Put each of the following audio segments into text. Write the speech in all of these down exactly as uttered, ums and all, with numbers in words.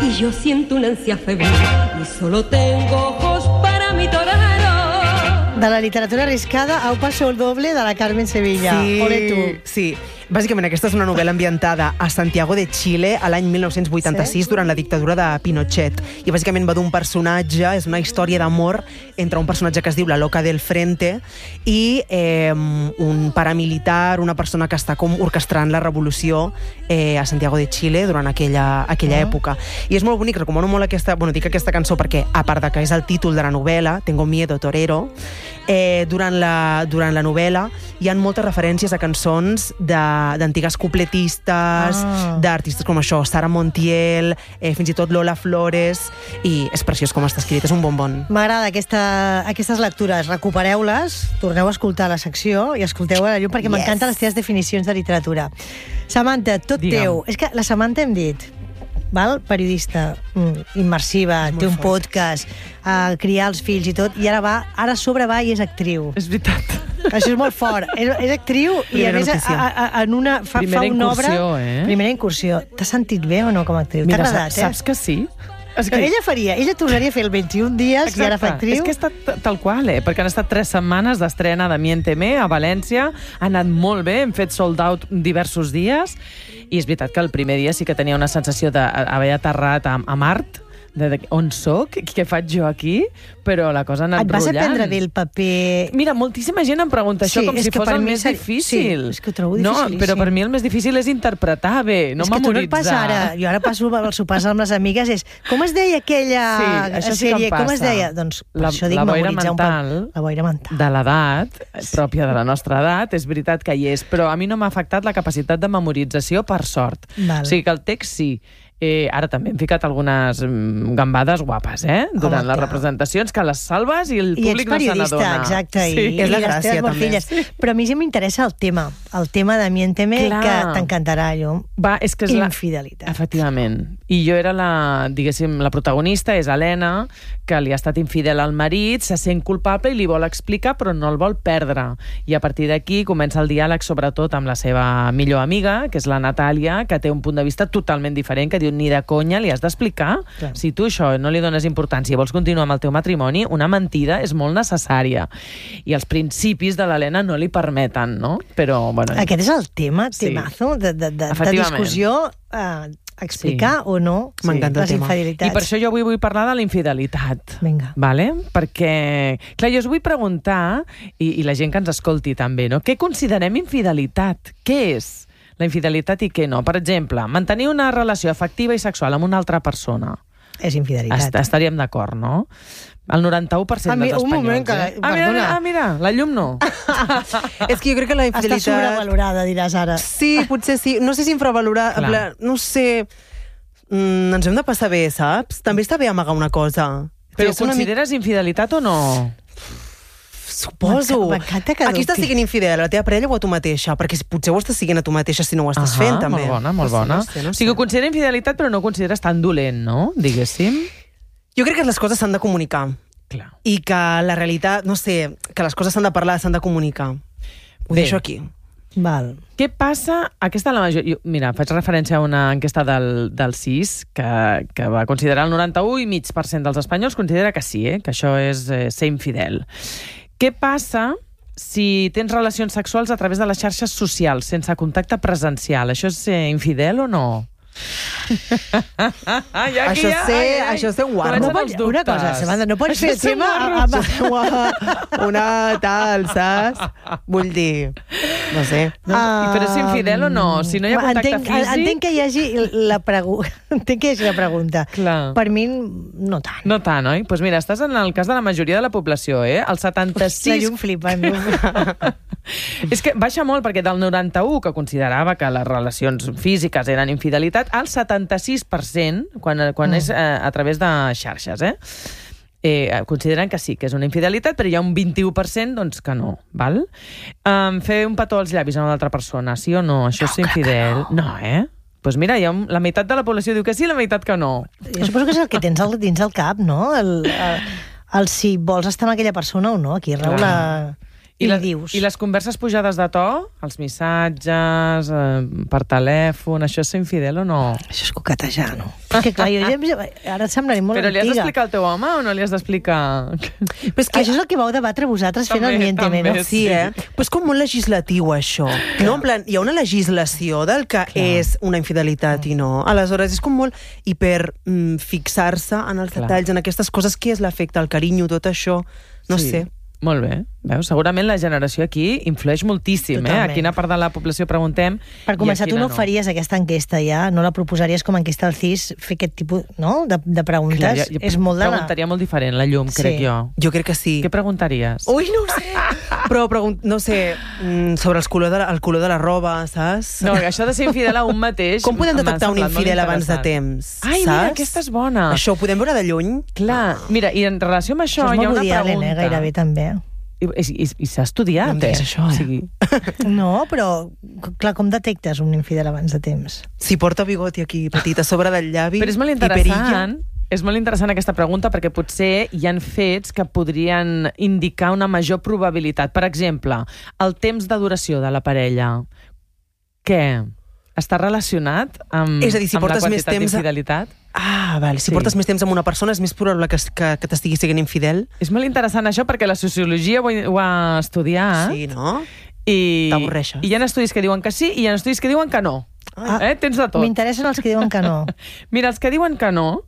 y yo siento una ansia febril y solo tengo ojos para mi torero. De la literatura arriscada a un passo doble de la Carmen Sevilla. Sí, Ole tu. sí. Bàsicament, aquesta és una novel·la ambientada a Santiago de Xile a l'any mil nou-cents vuitanta-sis, sí? Durant la dictadura de Pinochet. I bàsicament va d'un personatge, és una història d'amor entre un personatge que es diu la Loca del Frente i eh, un paramilitar, una persona que està com orquestrant la revolució eh, a Santiago de Xile durant aquella, aquella oh. època. I és molt bonic, recomano molt aquesta, bueno, dic aquesta cançó perquè, a part de que és el títol de la novel·la, Tengo miedo, torero, eh, durant, la, durant la novel·la hi ha moltes referències a cançons de d'antigues cupletistes, ah. d'artistes com això, Sara Montiel, eh, fins i tot Lola Flores, i és preciós com està escrit, és un bonbon. M'agrada aquesta, aquestes lectures, recupereu-les, torneu a escoltar la secció i escolteu a la llum, perquè yes. m'encanten les teves definicions de literatura. Samantha, tot Digue'm. teu. És que la Samantha hem dit, val? Periodista, immersiva, té un fort. podcast, a criar els fills i tot, i ara va, ara a sobre va i és actriu. És veritat. Això és molt fort. És, és actriu i a més a, a, a, en una, fa, fa una obra... Eh? Primera incursió. T'has sentit bé o no com a actriu? T'ha agradat, eh? Saps que sí? És que... Ella faria, ella tornaria a fer el vint-i-un dies Exacte. i ara fa actriu. És que ha estat tal qual, eh? Perquè han estat tres setmanes d'estrena de Miénteme a València, ha anat molt bé, hem fet sold out diversos dies, i és veritat que el primer dia sí que tenia una sensació d'haver aterrat a, a Mart, de, de, on soc? Què faig jo aquí? Però la cosa ha anat Et vas rotllant. aprendre bé el paper... Mira, moltíssima gent em pregunta sí, això com si fos el més ser... difícil. Sí, és que ho trobo no, dificilíssim. però per mi el més difícil és interpretar bé, no és memoritzar. És que tu no et passa ara. Jo ara passo els sopars amb les amigues, és com es deia aquella sí, això sí sèrie? Que com es deia? Doncs per la, això dic la boira memoritzar mental, un pa... La boira mental. De l'edat, pròpia de la nostra edat, és veritat que hi és, però a mi no m'ha afectat la capacitat de memorització, per sort. Val. O sigui que el text sí. Eh, ara també hem ficat algunes mm, gambades guapes, eh? Durant Home, les representacions, que les salves i el I públic no se n'adona. I ets periodista, exacte, sí. i, és la i gràcia, les teves filles. Sí. Però a mi sí m'interessa el tema, el tema de Miénteme, Clar. que t'encantarà, allò. Va, és que és infidelitat. La... Efectivament. I jo era la, diguéssim, la protagonista, és Helena, que li ha estat infidel al marit, se sent culpable i li vol explicar, però no el vol perdre. I a partir d'aquí comença el diàleg, sobretot amb la seva millor amiga, que és la Natàlia, que té un punt de vista totalment diferent, que diu, ni de conya, li has d'explicar. Clar. Si tu això no li dones importància i vols continuar amb el teu matrimoni, una mentida és molt necessària. I els principis de l'Helena no li permeten, no? Però, bueno... Aquest és el tema, sí. temazo, de, de, de, de discussió... Eh, explicar sí. o no M'encanta les el tema. infidelitats. I per això jo avui vull parlar de la infidelitat. Vinga. Vale? Perquè, clar, jo us vull preguntar, i, i la gent que ens escolti també, no? Què considerem infidelitat? Què és la infidelitat i què no? Per exemple, mantenir una relació afectiva i sexual amb una altra persona. És infidelitat. Est estaríem d'acord, no? El noranta-u per cent mi, dels espanyols. Un moment, que... Eh? Ah, mira, ah, mira, la llum no. És que jo crec que la infidelitat... Està sobrevalorada, diràs ara. Sí, potser sí. No sé si infravalorada... No sé... Mm, ens hem de passar bé, saps? També està bé amagar una cosa. Però ho consideres mi... infidelitat o no? Suposo. M'encanta que... Aquí estàs siguent infidel, a la teva parella o a tu mateixa? Perquè potser ho estàs siguent a tu mateixa si no ho estàs Ahà, fent, també. Molt bona, molt bona. No sé, no sé. O sigui, ho considera infidelitat, però no ho consideres tan dolent, no? Diguéssim. Jo crec que les coses s'han de comunicar. Clar. I que la realitat, no sé, que les coses s'han de parlar, s'han de comunicar. Ho Bé. deixo aquí. Val. Què passa? Aquesta la majoria... Mira, faig referència a una enquesta del, del C I S que, que va considerar el noranta-u i mig per cent dels espanyols considera que sí, eh? Que això és eh, ser infidel. Què passa si tens relacions sexuals a través de les xarxes socials, sense contacte presencial? Això és ser infidel o no? ai, això ja, sé, ai, ai. això sé guarro. No pots, una cosa, Samantha, no pots fer tema amb... una tal, saps? Vull dir, no sé. No, uh, però és infidel o no? Si no hi ha contacte entenc, físic... Entenc que hi hagi la, pregu... entenc que hi hagi la pregunta. Clar. Per mi, no tant. No tant, oi? Doncs pues mira, estàs en el cas de la majoria de la població, eh? El setanta-sis... La llum flipa. És que baixa molt, perquè del noranta-u, que considerava que les relacions físiques eren infidelitat, al setanta-sis per cent, quan, quan mm. és eh, a través de xarxes, eh? Eh, consideren que sí, que és una infidelitat, però hi ha un vint-i-u per cent doncs, que no. Val? Um, fer un petó als llavis a una altra persona, sí o no? Això no, és ser infidel? No. no, eh? Doncs pues mira, hi ha un, la meitat de la població diu que sí, la meitat que no. Jo suposo que és el que tens al, dins el cap, no? El, el, el si vols estar amb aquella persona o no. Aquí rau la... I, I, la, li dius. I les converses pujades de to, els missatges, eh, per telèfon, això és ser infidel o no? Això és coquetejar, no? Perquè, clar, jo ja, ara et semblaré molt Però li has antiga. d'explicar al teu home o no li has d'explicar? Però és que això és el que vau debatre vosaltres fent el Miénteme, no? Sí, eh? Però és com molt legislatiu, això. No? En plan, hi ha una legislació del que Clar. és una infidelitat i no. Aleshores, és com molt hiper mm, fixar-se en els Clar. detalls, en aquestes coses, què és l'afecte, el carinyo, tot això. No Sí. sé. Molt bé. Veus? Segurament la generació aquí influeix moltíssim. Eh? A quina part de la població preguntem. Per començar, i a tu quina no faries aquesta enquesta ja, no la proposaries com a enquesta al C I S, fer aquest tipus no? de, de preguntes. Clar, jo, jo és molt de la... preguntaria molt diferent, la llum, Sí. crec jo. Jo crec que sí. Què preguntaries? Ui, no ho sé. Però, pregun- no sé, mm, sobre el color, de la, el color de la roba, saps? No, això de ser infidel a un mateix... Com podem m'ha detectar un semblat molt infidel abans de interessant. temps? Ai, saps? mira, aquesta és bona. Això ho podem veure de lluny? Clar, mira, i en relació amb això, Això és hi ha molt una Woody Allen, pregunta. eh, gairebé, també. I, i, i s'ha estudiat, No em eh? diguis això, eh? O sigui, No, però, clar, com detectes un infidel abans de temps? Si porta bigoti aquí petit a sobre del llavi però és molt i perilla. interessant... És molt interessant aquesta pregunta perquè potser hi han fets que podrien indicar una major probabilitat. Per exemple, el temps de duració de la parella. Què? Està relacionat amb, És a dir, si amb la portes més quantitat temps a- d'infidelitat? Ah, val. Si Sí. portes més temps amb una persona és més probable que, que, que t'estigui sent infidel. És molt interessant això perquè la sociologia ho, ho ha estudiat Sí, no? i, T'avorreixes. i hi ha estudis que diuen que sí i hi ha estudis que diuen que no. Ah, eh? Tens de tot. M'interessen els que diuen que no. Mira, els que diuen que no,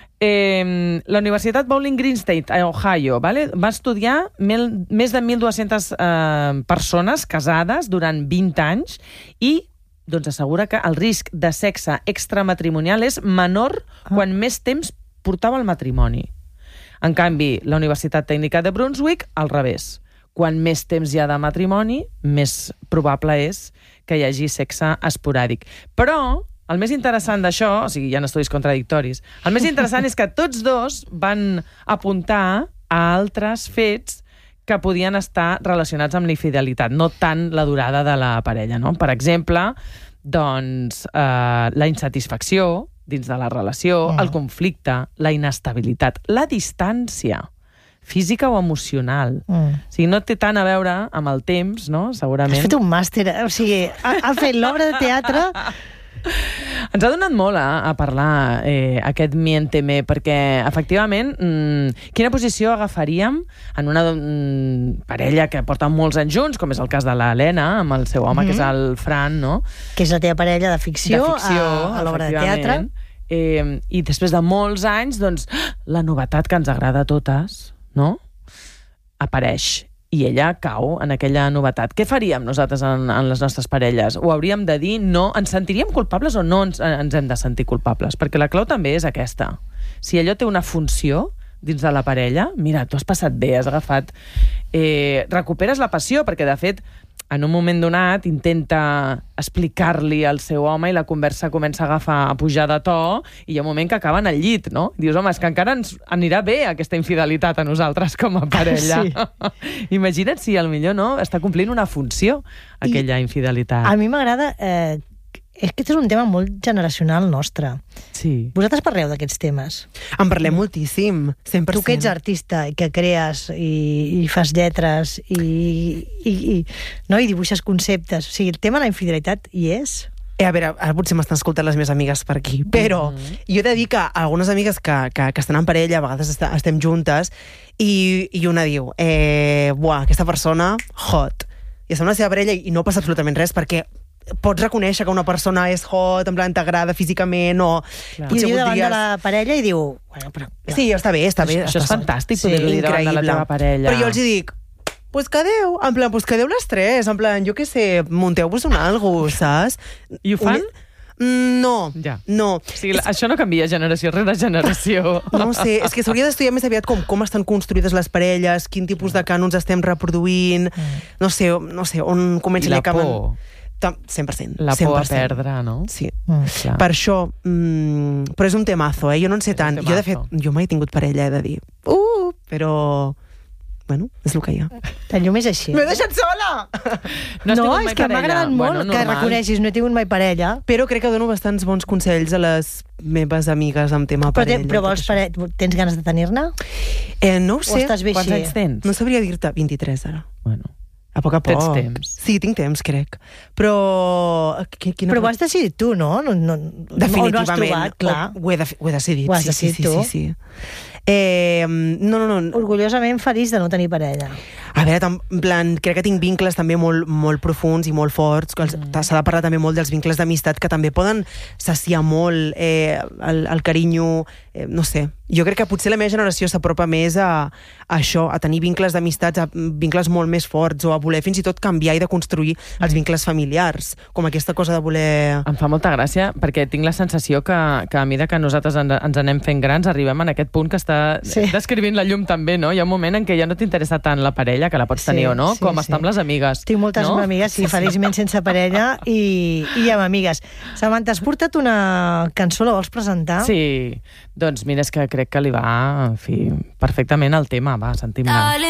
eh, la Universitat Bowling Green State, a Ohio, vale? va estudiar mil, més de mil dues-centes eh, persones casades durant vint anys i doncs assegura que el risc de sexe extramatrimonial és menor Ah. quan més temps portava el matrimoni. En canvi, la Universitat Tècnica de Brunswick, al revés. Quan més temps hi ha de matrimoni, més probable és que hi hagi sexe esporàdic. Però el més interessant d'això, o sigui, hi ha estudis contradictoris, el més interessant és que tots dos van apuntar a altres fets que podien estar relacionats amb la infidelitat, no tant la durada de la parella, no? Per exemple, doncs, eh, la insatisfacció dins de la relació, Mm. el conflicte, la inestabilitat, la distància física o emocional. Mm. O sigui, no té tant a veure amb el temps, no? Has Segurament. fet un màster, eh? O sigui, ha, ha fet l'obra de teatre... Ens ha donat molt a, a parlar eh, aquest Miénteme, perquè, efectivament, mm, quina posició agafaríem en una mm, parella que porta molts anys junts, com és el cas de l'Helena, amb el seu home, mm-hmm. que és el Fran, no? Que és la teva parella de ficció, de ficció a, a l'obra de teatre. efectivament. Eh, I després de molts anys, doncs, la novetat que ens agrada a totes, no?, apareix. I ella cau en aquella novetat. Què faríem nosaltres en, en les nostres parelles? Ho hauríem de dir no? Ens sentiríem culpables o no ens, ens hem de sentir culpables? Perquè la clau també és aquesta. Si allò té una funció dins de la parella, mira, tu has passat bé, has agafat... Eh, recuperes la passió, perquè, de fet, en un moment donat intenta explicar-li al seu home i la conversa comença a agafar, a pujar de to, i hi ha un moment que acaben al llit, no? Dius, home, és que encara ens anirà bé aquesta infidelitat a nosaltres com a parella. Sí. Imagina't si, al millor, no, està complint una funció, aquella I infidelitat. A mi m'agrada... Eh, és que aquest és un tema molt generacional nostre. Sí. Vosaltres parleu d'aquests temes. En parlem moltíssim, cent per cent. Tu que ets artista i que crees i, i fas lletres i, i, i, no? I dibuixes conceptes. O sigui, el tema de la infidelitat hi és. Eh, a veure, ara potser m'estan escoltant les meves amigues per aquí, però mm-hmm. jo he de dir que algunes amigues que, que, que estan en parella, a vegades est estem juntes, i, i una diu, eh, buah, aquesta persona, hot. I està amb la seva parella i no passa absolutament res, perquè pots reconèixer que una persona és hot, en plan t'agrada físicament, o... I ho diu davant de la parella i diu... Bueno, però, sí, està bé, està bé. Això és està... fantàstic, poder-ho dir davant de la teva parella. Però jo els hi dic, pues quedeu, en plan, pues quedeu les tres, en plan, jo què sé, munteu-vos un algo, saps? I ho fan? Un... No, ja. no. O sigui, és... això no canvia generació rere generació. No ho sé, és que s'hauria d'estudiar més aviat com, com estan construïdes les parelles, quin tipus de cànons estem reproduint, mm. no sé, no sé, on comencen i acaben... por. cent per cent. La cent per por cent. a perdre, no? Sí. Mm. Clar. Per això, mm, però és un temazo, eh? Jo no en sé És tant. un Jo, de fet, temazo. jo mai he tingut parella, he de dir. Uh, però... Bueno, és el que hi ha. La llum és així. M'he deixat sola! No, has No, tingut és mai que m'ha parella? agradat molt Bueno, que normal. reconeixis, no he tingut mai parella. Però crec que dono bastants bons consells a les meves amigues amb tema Però, parella. te, però i tot vols això. pare... tens ganes de tenir-ne? Eh, no ho O sé. estàs bé Quants així? anys tens? No sabria dir-te. vint-i-tres, ara. Bueno, A poc a poc. Tens temps. Sí, tinc temps, crec. Però... Qu quina... Però ho has decidit tu, no? no, no Definitivament. No has trobat, clar. Ho, ho, he, de, ho he decidit. Ho has sí, decidit sí, tu. Sí, sí, sí. Eh, no, no, no. Orgullosament feliç de no tenir parella. A veure, tam, en plan, crec que tinc vincles també molt, molt profuns i molt forts. Mm. S'ha de parlar també molt dels vincles d'amistat que també poden saciar molt eh, el, el carinyo, eh, no sé. Jo crec que potser la meva generació s'apropa més a, a això, a tenir vincles d'amistats, a vincles molt més forts, o a voler fins i tot canviar i de construir els vincles familiars, com aquesta cosa de voler... Em fa molta gràcia, perquè tinc la sensació que, que a mesura que nosaltres en, ens anem fent grans, arribem en aquest punt que està sí. descrivint la llum també, no? Hi ha un moment en què ja no t'interessa tant la parella, que la pots tenir sí, o no, sí, com sí. estar amb les amigues. Tinc moltes no? amigues, sí, feliçment sense parella i, i amb amigues. Samantha, has portat una cançó, la vols presentar? Sí, doncs mira, és que crec que li va, en fi, perfectament al tema, va, sentim-la.